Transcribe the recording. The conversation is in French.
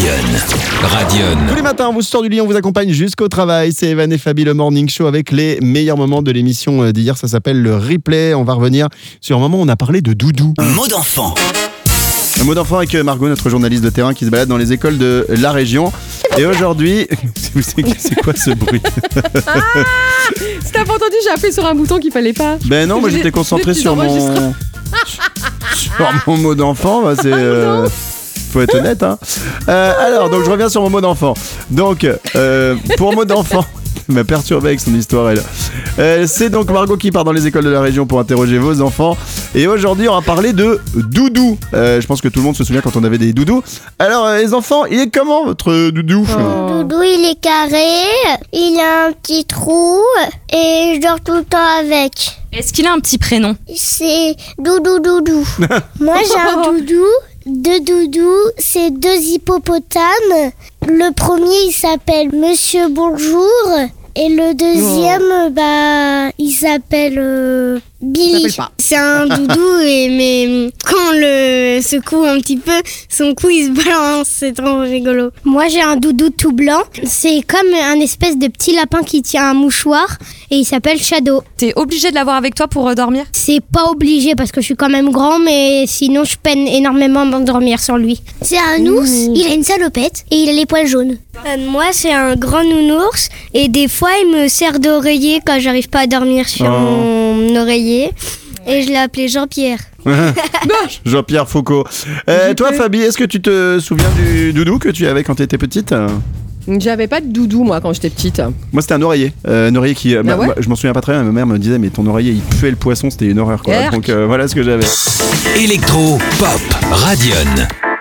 Radion. Tous les matins, on vous sort du lit, on vous accompagne jusqu'au travail. C'est Evan et Fabi, le Morning Show, avec les meilleurs moments de l'émission d'hier. Ça s'appelle le replay. On va revenir sur un moment où on a parlé de doudou. Mot d'enfant. Un mot d'enfant avec Margot, notre journaliste de terrain qui se balade dans les écoles de la région. Et aujourd'hui, c'est quoi ce bruit? Si t'as pas entendu, j'ai appuyé sur un bouton qu'il fallait pas. Ben non, moi j'étais concentré sur mon mot d'enfant. Bah, faut être honnête, hein. Alors, donc je reviens sur mon mot d'enfant. Donc, pour mot d'enfant, il m'a perturbé avec son histoire, elle. C'est donc Margot qui part dans les écoles de la région pour interroger vos enfants. Et aujourd'hui, on va parler de doudou. Je pense que tout le monde se souvient quand on avait des doudous. Alors, les enfants, il est comment votre doudou? Doudou, il est carré, il a un petit trou et je dors tout le temps avec. Est-ce qu'il a un petit prénom? C'est Doudou. Moi, j'ai un doudou. Deux doudous, c'est deux hippopotames. Le premier, il s'appelle Monsieur Bonjour. Et le deuxième, il s'appelle Billy. C'est un doudou, mais quand on le secoue un petit peu, son cou il se balance, c'est trop rigolo. Moi, j'ai un doudou tout blanc. C'est comme un espèce de petit lapin qui tient un mouchoir et il s'appelle Shadow. T'es obligé de l'avoir avec toi pour dormir? C'est pas obligé parce que je suis quand même grand, mais sinon je peine énormément à dormir sur lui. C'est un ours, il a une salopette et il a les poils jaunes. Moi, c'est un grand nounours et des fois, il me sert d'oreiller quand j'arrive pas à dormir sur mon oreiller. Et je l'ai appelé Jean-Pierre. Jean-Pierre Foucault. Toi, Fabi, est-ce que tu te souviens du doudou que tu avais quand tu étais petite? J'avais pas de doudou moi quand j'étais petite. Moi c'était un oreiller. Un oreiller qui. Ouais je m'en souviens pas très bien, ma mère me disait mais ton oreiller il puait le poisson, c'était une horreur quoi. Donc voilà ce que j'avais. Électro, pop, Radion.